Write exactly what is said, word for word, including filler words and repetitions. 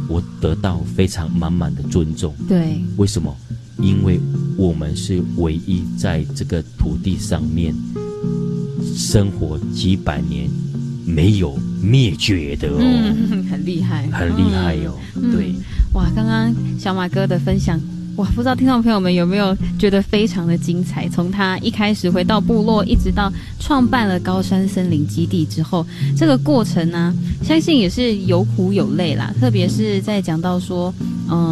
我得到非常满满的尊重。 对， 为什么？因为我们是唯一在这个土地上面生活几百年没有灭绝的哦， 嗯，很厉害， 很厉害哦。 嗯、 对， 哇，刚刚小马哥的分享。哇，不知道听众朋友们有没有觉得非常的精彩？从他一开始回到部落，一直到创办了高山森林基地之后，这个过程呢、啊，相信也是有苦有累啦。特别是在讲到说，嗯、呃。